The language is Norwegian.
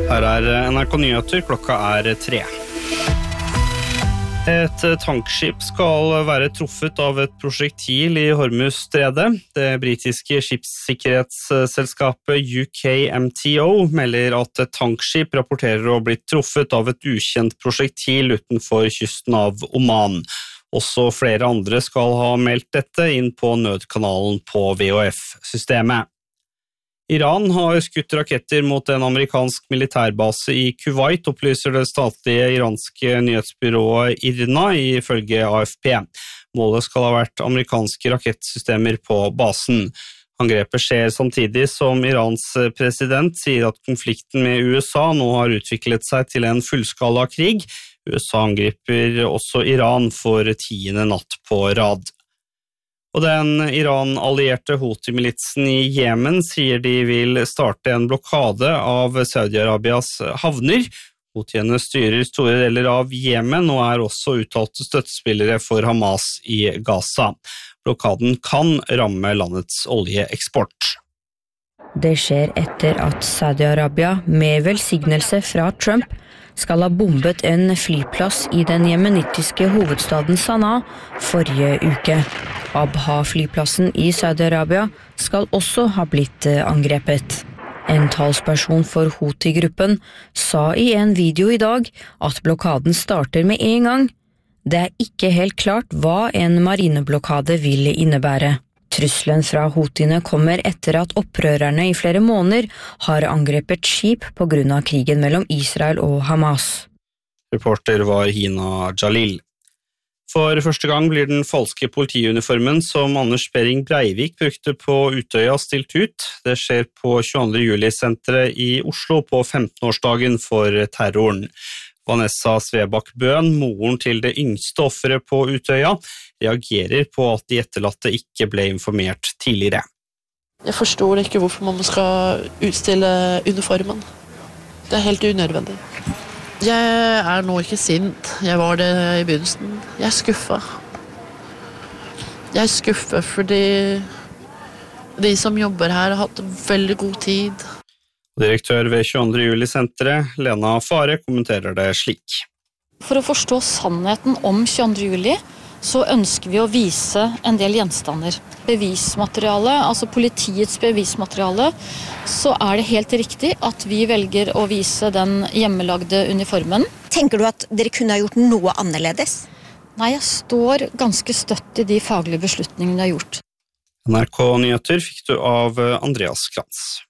Her NRK Nyheter, klokka 3. Et tankskip skal være truffet av et prosjektil i Hormuzstredet. Det britiske skipssikkerhetsselskapet UKMTO melder at et tankskip rapporterer å ha blitt truffet av et ukjent prosjektil utenfor kysten av Oman. Også flere andre skal ha meldt dette inn på nødkanalen på VHF-systemet. Iran har skutt raketter mot en amerikansk militærbase i Kuwait, opplyser det statlige iranske nyhetsbyrået IRNA ifølge AFP. Målet skal ha vært amerikanske rakettsystemer på basen. Angrepet skjer samtidig som Irans president sier at konflikten med USA nå har utviklet seg til en fullskala krig. USA angriper også Iran for 10. natt på rad. Og den Iran-allierte Houthi-militsen i Jemen sier de vil starte en blokade av Saudi-Arabias havner. Houthiene styrer store deler av Jemen og er også uttalte støttespillere for Hamas i Gaza. Blokaden kan ramme landets oljeeksport. Det skjer etter at Saudi-Arabia, med velsignelse fra Trump, skal ha bombet en flyplass i den jemenittiske hovedstaden Sanaa forrige uke. Abha-flyplassen i Saudi-Arabia skal også ha blitt angrepet. En talsperson for Houthi-gruppen sa i en video i dag at blokaden starter med en gang. Det er ikke helt klart hva en marineblokade vil innebære. Trusselen fra Houthiene kommer etter at opprørerne i flere måneder har angrepet skip på grunn av krigen mellom Israel og Hamas. Reporter var Hina Jalil. For første gang blir den falske politiuniformen som Anders Behring Breivik brukte på Utøya stilt ut. Det skjer på 22. juli-senteret i Oslo på 15-årsdagen for terroren. Vanessa Svebakk Bøen, moren til det yngste offeret på Utøya, reagerer på at de etterlatte ikke ble informert tidligere. Jeg forstår ikke hvorfor man skal utstille uniformen. Det er helt unødvendig. Jeg er nå ikke sint. Jeg var det i begynnelsen. Jeg er skuffet. Jeg er skuffet fordi de som jobber her har hatt veldig god tid. Direktør ved 22. juli-senteret, Lena Fare, kommenterer det slik. For å forstå sannheten om 22. juli, så ønsker vi å vise en del gjenstander. Bevismateriale, altså politiets bevismateriale, så er det helt riktig at vi velger å vise den hjemmelagde uniformen. Tenker du at dere kunne ha gjort noe annerledes? Nei, jeg står ganske støtt i de faglige beslutningene jeg har gjort. NRK Nyheter fikk du av Andreas Krantz.